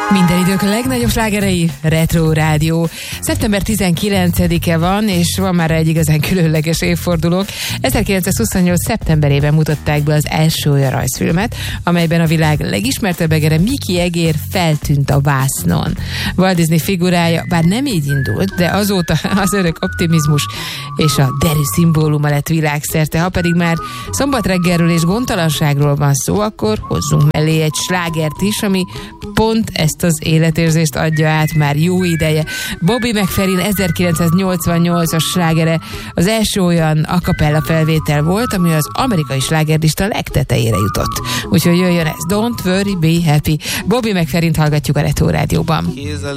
Minden idők legnagyobb slágerei, Retro Rádió. Szeptember 19-e van, és van már egy igazán különleges évfordulónk. 1928. szeptemberében mutatták be az első olyan rajzfilmet, amelyben a világ legismertebb egere, Mickey egér feltűnt a vásznon. Walt Disney figurája bár nem így indult, de azóta az örök optimizmus és a derű szimbóluma lett világszerte. Ha pedig már szombatreggelről és gondtalanságról van szó, akkor hozzunk mellé egy slágert is, ami pont ezt az életérzést adja át már jó ideje. Bobby McFerrin 1988-as slágere az első olyan a cappella felvétel volt, ami az amerikai slágerlista legtetejére jutott. Úgyhogy jöjjön ez, Don't Worry, Be Happy. Bobby McFerrint hallgatjuk a Retro Rádióban.